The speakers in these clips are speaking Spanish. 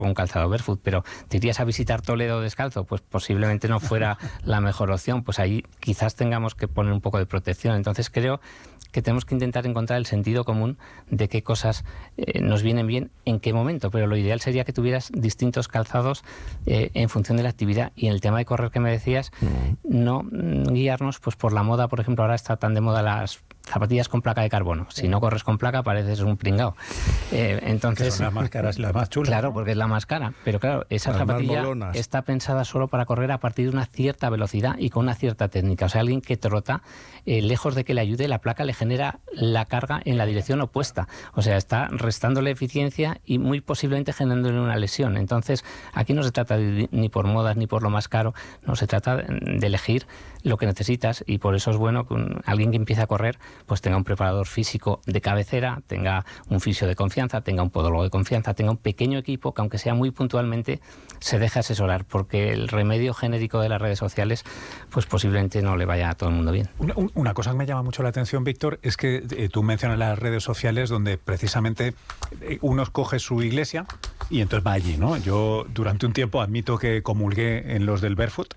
un calzado barefoot, pero te irías a visitar Toledo descalzo, pues posiblemente no fuera la mejor opción, pues ahí quizás tengamos que poner un poco de protección. Entonces creo que tenemos que intentar encontrar el sentido común de qué cosas nos vienen bien, en qué momento, pero lo ideal sería que tuvieras distintos calzados en función de la actividad. Y en el tema de correr que me decías, no guiarnos pues por la moda. Por ejemplo, ahora está tan de moda las zapatillas con placa de carbono. Si no corres con placa pareces un pringao. Entonces, que son las más caras y las más chulas. Claro, porque es la más cara. Pero claro, esa zapatilla está pensada solo para correr a partir de una cierta velocidad y con una cierta técnica. O sea, alguien que trota, lejos de que le ayude, la placa le genera la carga en la dirección opuesta. O sea, está restándole eficiencia y muy posiblemente generándole una lesión. Entonces, aquí no se trata ni por modas ni por lo más caro, no se trata de elegir lo que necesitas, y por eso es bueno que alguien que empiece a correr pues tenga un preparador físico de cabecera, tenga un fisio de confianza, tenga un podólogo de confianza, tenga un pequeño equipo que, aunque sea muy puntualmente, se deje asesorar, porque el remedio genérico de las redes sociales pues posiblemente no le vaya a todo el mundo bien. Una cosa que me llama mucho la atención, Víctor, es que tú mencionas las redes sociales donde precisamente uno coge su iglesia y entonces va allí, ¿no? Yo durante un tiempo admito que comulgué en los del barefoot,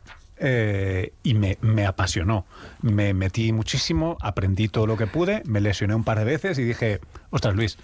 y me apasionó. Me metí muchísimo, aprendí todo lo que pude, me lesioné un par de veces y dije, ostras, Luis,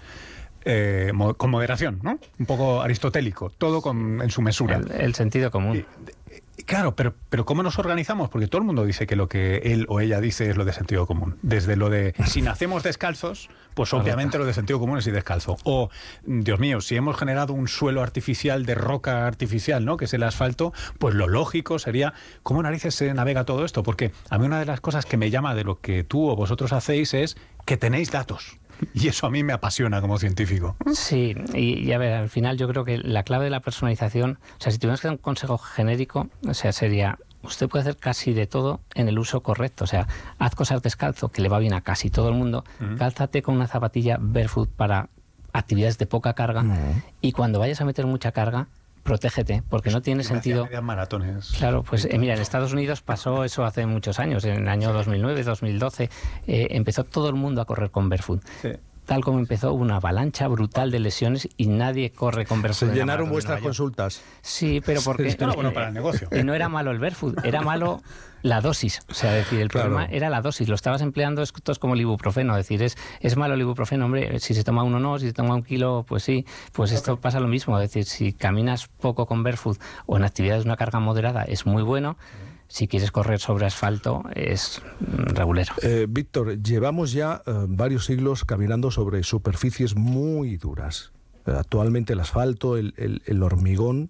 con moderación, ¿no? Un poco aristotélico, todo en su mesura. El sentido común. Claro, pero ¿cómo nos organizamos? Porque todo el mundo dice que lo que él o ella dice es lo de sentido común. Desde lo de, si nacemos descalzos, pues obviamente lo de sentido común es ir descalzo. O, Dios mío, si hemos generado un suelo artificial de roca artificial, ¿no?, que es el asfalto, pues lo lógico sería, ¿cómo narices se navega todo esto? Porque a mí una de las cosas que me llama de lo que tú o vosotros hacéis es que tenéis datos. Y eso a mí me apasiona como científico. Sí, y a ver, al final yo creo que la clave de la personalización, o sea, si tuviéramos que dar un consejo genérico, o sea, sería, usted puede hacer casi de todo en el uso correcto. O sea, haz cosas descalzo, que le va bien a casi todo el mundo, cálzate con una zapatilla barefoot para actividades de poca carga, y cuando vayas a meter mucha carga, protégete, porque no tiene sentido. Maratones. Claro, pues mira, en Estados Unidos pasó eso hace muchos años, en el año 2009, 2012, empezó todo el mundo a correr con barefoot. Sí. Tal como empezó, una avalancha brutal de lesiones y nadie corre con barefoot. ¿Se llenaron vuestras consultas? Sí, pero porque... Esto era bueno para el negocio. Y no era malo el barefoot, era malo la dosis. O sea, decir, el problema era la dosis. Lo estabas empleando, esto es como el ibuprofeno. Es decir, es malo el ibuprofeno, hombre, si se toma uno no, si se toma 1 kilo, pues sí. Pues esto pasa lo mismo. Es decir, si caminas poco con barefoot o en actividades de una carga moderada, es muy bueno. Si quieres correr sobre asfalto, es regulero. Víctor, llevamos ya varios siglos caminando sobre superficies muy duras. Actualmente el asfalto, el hormigón,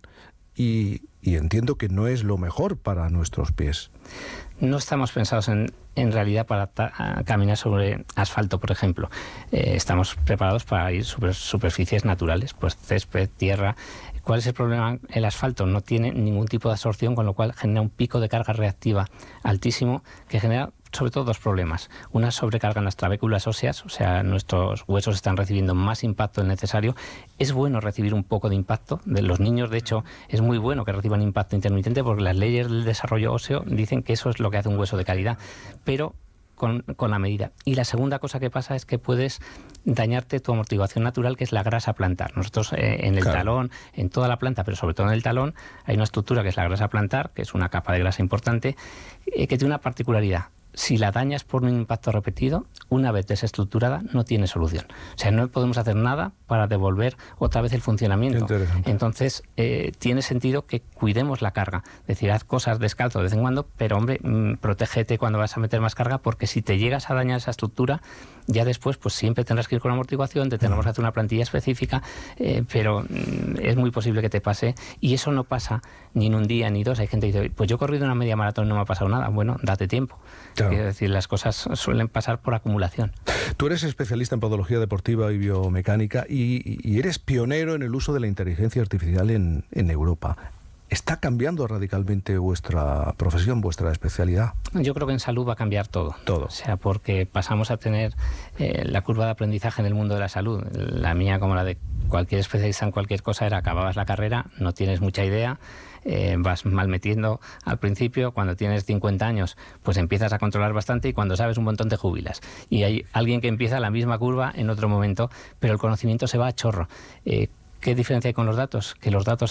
y entiendo que no es lo mejor para nuestros pies. No estamos pensados en realidad para caminar sobre asfalto, por ejemplo. Estamos preparados para ir sobre superficies naturales, pues césped, tierra. ¿Cuál es el problema? El asfalto no tiene ningún tipo de absorción, con lo cual genera un pico de carga reactiva altísimo que genera sobre todo 2 problemas. Una, sobrecarga en las trabéculas óseas, o sea, nuestros huesos están recibiendo más impacto del necesario. Es bueno recibir un poco de impacto. De los niños, de hecho, es muy bueno que reciban impacto intermitente, porque las leyes del desarrollo óseo dicen que eso es lo que hace un hueso de calidad. Pero con la medida. Y la segunda cosa que pasa es que puedes dañarte tu amortiguación natural, que es la grasa plantar. Nosotros en el talón, en toda la planta, pero sobre todo en el talón, hay una estructura que es la grasa plantar, que es una capa de grasa importante, que tiene una particularidad. Si la dañas por un impacto repetido, una vez desestructurada, no tiene solución. O sea, no podemos hacer nada para devolver otra vez el funcionamiento. Entonces, tiene sentido que cuidemos la carga. Es decir, haz cosas descalzo de vez en cuando, pero hombre, protégete cuando vas a meter más carga, porque si te llegas a dañar esa estructura, ya después pues siempre tendrás que ir con amortiguación, te tendremos que hacer una plantilla específica, pero es muy posible que te pase, y eso no pasa ni en un día ni 2. Hay gente que dice, pues yo he corrido una media maratón y no me ha pasado nada. Bueno, date tiempo. Claro. Quiero decir, las cosas suelen pasar por acumulación. Tú eres especialista en podología deportiva y biomecánica y eres pionero en el uso de la inteligencia artificial en Europa. ¿Está cambiando radicalmente vuestra profesión, vuestra especialidad? Yo creo que en salud va a cambiar todo. Todo. O sea, porque pasamos a tener la curva de aprendizaje en el mundo de la salud. La mía, como la de cualquier especialista en cualquier cosa, era: acababas la carrera, no tienes mucha idea, vas mal metiendo al principio, cuando tienes 50 años pues empiezas a controlar bastante, y cuando sabes un montón te jubilas. Y hay alguien que empieza la misma curva en otro momento, pero el conocimiento se va a chorro. ¿Qué diferencia hay con los datos? Que los datos